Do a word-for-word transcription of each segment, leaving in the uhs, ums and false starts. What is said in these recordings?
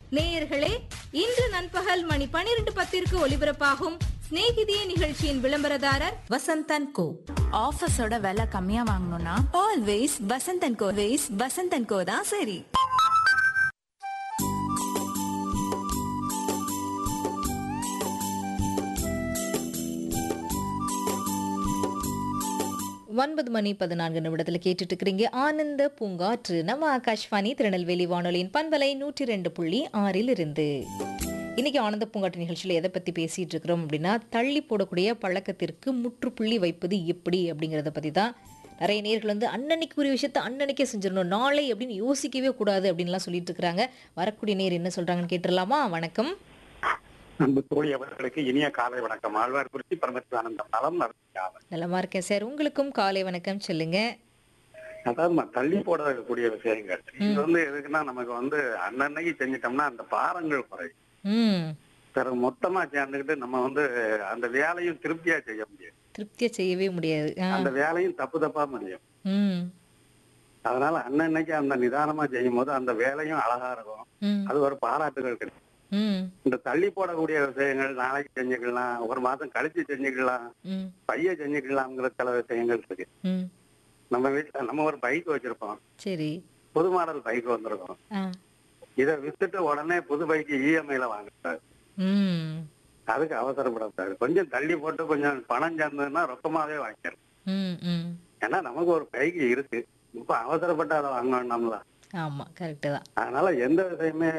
நேயர்களே, இன்று நண்பகல் மணி பனிரெண்டு பத்திற்கு ஒலிபரப்பாகும் சிநேகிதியே நிகழ்ச்சியின் விளம்பரதாரர் வசந்தன் கோ. ஆஃபீஸோட விலை கம்மியா வாங்கணும்னா ஆல்வேஸ் வசந்தன் கோ வேஸ் வசந்தன் கோ தான் சரி. ஒன்பது மணி பதினான்கு நிமிடத்தில் கேட்டுட்டு இருக்கிறீங்க ஆனந்த பூங்காற்று நம்ம ஆகாஷ்வாணி திருநெல்வேலி வானொலியின் பண்பலை நூற்றி ரெண்டு புள்ளி ஆறில் இருந்து. இன்னைக்கு ஆனந்த பூங்காற்று நிகழ்ச்சியில் எதை பற்றி பேசிட்டு இருக்கிறோம் அப்படின்னா, தள்ளி போடக்கூடிய பழக்கத்திற்கு முற்றுப்புள்ளி வைப்பது எப்படி அப்படிங்கிறத பற்றி தான். நிறைய நேர்கள் வந்து அன்னன்னைக்கு ஒரு விஷயத்த அன்னன்னைக்கே செஞ்சிடணும், நாளை அப்படின்னு யோசிக்கவே கூடாது அப்படின்லாம் சொல்லிட்டு இருக்கிறாங்க. வரக்கூடிய நேர் என்ன சொல்றாங்கன்னு கேட்டுடலாமா? வணக்கம். அன்பு தோழி அவர்களுக்கு இனிய காலை வணக்கம். ஆழ்வார் குறிச்சி பரமசிவானந்தம் நலம் நடத்தியாவர். நலமா இருக்கேன் சார். உங்களுக்கும் காலை வணக்கம் சொல்லுங்க. அதாவது தள்ளி போடக்கூடிய விஷயங்கள் இது வந்து எதுக்குன்னா, நமக்கு வந்து அன்னன்னைக்கு செஞ்சிட்டோம்னா அந்த பாரங்கள் குறையும். ம் பிற மொத்தமா சேர்ந்துக்கிட்டு நம்ம வந்து அந்த வேலையும் திருப்தியா செய்ய முடியும். திருப்தியா செய்யவே முடியாது. ஆ. அந்த வேலையும் தப்பு தப்பா முடியும். ம் அதனால அன்னன்னைக்கு அந்த நிதானமா செய்யும் போது அந்த வேலையும் அழகா இருக்கும். ம் அது ஒரு பாராட்டுகள் கிடைக்கும். ம் இந்த தள்ளி போடக்கூடிய விஷயங்கள் நாளைக்கு செஞ்சுக்கலாம், ஒரு மாதம் கழிச்சு செஞ்சுக்கலாம், ம் பைய செஞ்சுக்கலாம்ங்கிற சில விஷயங்கள் இருக்கு. ம் நம்ம வீட்டுல நம்ம ஒரு பைக் வச்சிருப்போம், சரி. புது மாடல் பைக் வந்திருக்கோம். ஆ. இதை வித்துட்டு உடனே புது பைக்கு இஎம்ஐல வாங்குறாரு. ம் அதுக்கு அவசரப்படாது. கொஞ்சம் தள்ளி போட்டு கொஞ்சம் பணம் சேர்ந்ததுன்னா ரொக்கமாவே வாங்கிக்கிறது. ம் ம் ஏன்னா நமக்கு ஒரு பைக் இருக்கு, இப்ப அவசரப்பட்டு அதை வாங்க வேண்டாம்ல. ஆமா, கரெக்டு தான். அதனால எந்த விஷயமே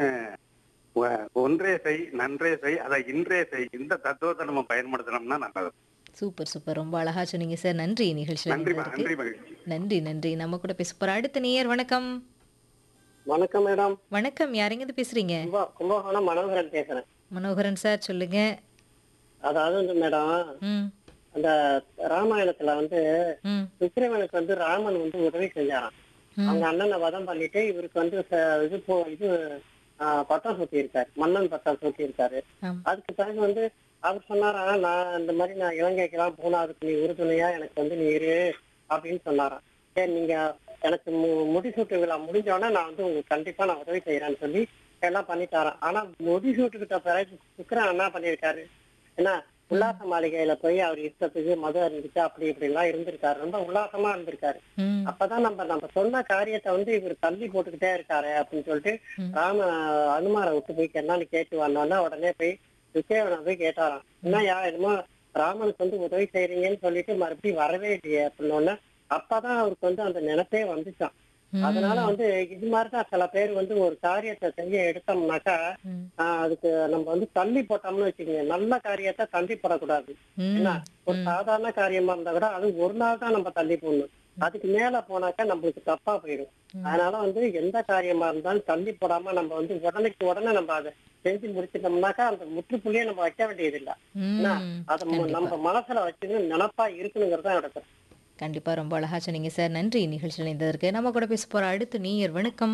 ஒ- ஒன்றே செய் நன்றே செய் அதை இன்றே செய், இந்த தத்துவத்தை நம்ம பயன்படுத்தினோம்னா நல்லது. சூப்பர் சூப்பர், ரொம்ப அழகா சொன்னீங்க சார். நன்றி நிகழ்ச்சியில் நன்றி இருந்ததுக்கு. நன்றி மகிழ்ச்சி. நன்றி நன்றி. நம்ம கூட பேச போற அடுத்த நேயர். வணக்கம். வணக்கம் மேடம். வணக்கம். யாருங்க பேசுறீங்க? கும்ப- கும்பகோணம் மனோகரன் பேசுறேன். மனோகரன் சார் சொல்லுங்க. அதாவது வந்து மேடம், ம் அந்த ராமாயணத்துல வந்து ம் விக்ரமனுக்கு வந்து ராமன் வந்து உதவி செஞ்சாராம். ம் அவங்க அண்ணனை வதம் பண்ணிட்டு இவருக்கு வந்து ச- இது போ இது ஆஹ், பட்டம் சூட்டி இருக்காரு, மன்னன் பட்டம் சூட்டி இருக்காரு. ஆம். அதுக்கு பிறகு வந்து அவர் சொன்னாராம், நான் இந்த மாதிரி நான் இலங்கைக்கெல்லாம் போனா அதுக்கு நீ உறுதுணையா எனக்கு வந்து நீ இரு அப்படின்னு சொன்னாராம். சரி, நீங்க எனக்கு மு- முடிசூட்டு விழா முடிஞ்சோடனே நான் வந்து உங்களுக்கு கண்டிப்பா நான் உதவி செய்யறேன்னு சொல்லி எல்லாம் பண்ணிட்டாராம். ஆனா முடிசூட்டுக்கிட்ட பிறகு விக்ரம் என்ன பண்ணிருக்காரு, ஏன்னா உல்லாச மாளிகையில போய் அவர் இஷ்டத்துக்கு மது அருந்துச்சு அப்படி இப்படி எல்லாம் இருந்திருக்காரு, ரொம்ப உல்லாசமா இருந்திருக்காரு. ம் அப்பதான் நம்ம நம்ம சொன்ன காரியத்தை வந்து இவர் தள்ளி போட்டுக்கிட்டே இருக்காரு அப்படின்னு சொல்லிட்டு ம். ராம அனுமாரை விட்டு போய் என்னன்னு கேட்டு வந்தோன்னா உடனே போய் விஜயவனை போய் கேட்டாராம், என்னய்யா என்னமோ ராமனுக்கு வந்து உதவி செய்றீங்கன்னு சொல்லிட்டு மறுபடியும் வரவே இல்லையே அப்படின்னோடனே அப்பதான் அவருக்கு வந்து அந்த நினைப்பே வந்துச்சான். அதனால வந்து இது மாதிரிதான் சில பேர் வந்து ஒரு காரியத்தை செய்ய எடுத்தோம்னாக்கா ம் ஆஹ் அதுக்கு நம்ம வந்து தள்ளி போட்டோம்னு வச்சுக்கோங்க, நல்ல காரியத்தை தள்ளி போடக்கூடாது. என்ன, ம் ஒரு சாதாரண காரியமா இருந்தா கூட அது ஒரு நாள் தான் நம்ம தள்ளி போடணும். அதுக்கு மேல போனாக்கா நம்மளுக்கு தப்பா போயிடும். அதனால வந்து எந்த காரியமா இருந்தாலும் தள்ளி போடாம நம்ம வந்து உடனேக்கு உடனே நம்ம அதை செஞ்சு முடிச்சிட்டோம்னாக்கா அந்த முற்றுப்புள்ளியே நம்ம வைக்க வேண்டியது இல்ல. என்ன, ம் அதை மு- நம்ம மனசுல வச்சுன்னு நினைப்பா இருக்கணுங்கிறதா எனக்கு. கண்டிப்பா, ரொம்ப அழகா சொன்னீங்க சார். நன்றி நிகழ்ச்சியில் இருந்ததற்கு. நம்ம கூட பேச போற அடுத்த நேயர். வணக்கம்.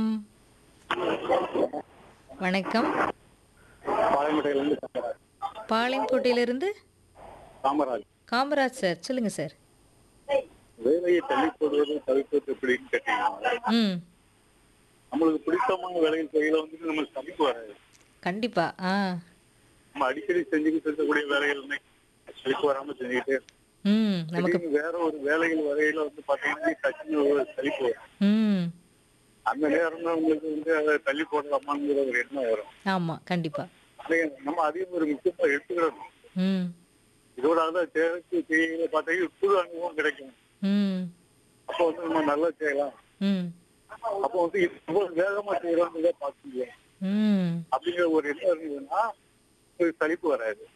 வணக்கம். பாளையமட்டையில இருந்து காமராஜ். பாளையங்கோட்டையிலிருந்து காமராஜ், காமராஜ் சார் சொல்லுங்க சார். வேலையை தள்ளி போடுவது தவிர்ப்பது எப்படின்னு கேட்டீங்கன்னா, ம் நம்மளுக்கு பிடித்தமான வேலைகள் செய்யல வந்துட்டு நமக்கு சலிப்பு வராது. கண்டிப்பா. ஆ நம்ம அடிக்கடி செஞ்சுக்கிட்டு இருக்கக்கூடிய வேலைகள் வந்து சலிப்பு வராம செஞ்சுக்கிட்டே இருக்கணும். ம் நமக்கு திடீர்னு வேற ஒரு வேலைகள் வரையில வந்து பாத்தீங்கன்னா டக்குன்னு ஒரு சலிப்பு வரும். ம் அந்த நேரம் தான் உங்களுக்கு வந்து அதை தள்ளி போடலாமாங்கிற ஒரு எண்ணம் வரும். ஆமா, கண்டிப்பா. அதை நம்ம அதையும் ஒரு முக்கியமா எடுத்துக்கிடணும். ம் இதோட அதை தேர்ச்சி செய்யல பார்த்தீங்கன்னா புது அனுபவம் கிடைக்கும். ம் அப்போ வந்து நம்ம நல்லா செய்யலாம். ம் அப்போ வந்து இது எவ்வளவு வேகமா செய்யறோம்னு பார்க்க முடியும். ம் அப்படிங்கிற ஒரு எண்ணம் இருந்ததுன்னா ஒரு சலிப்பு வராது.